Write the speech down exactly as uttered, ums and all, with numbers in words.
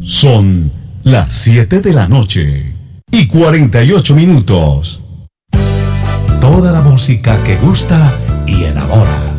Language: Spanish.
Son las siete de la noche y cuarenta y ocho minutos. Toda la música que gusta y enamora.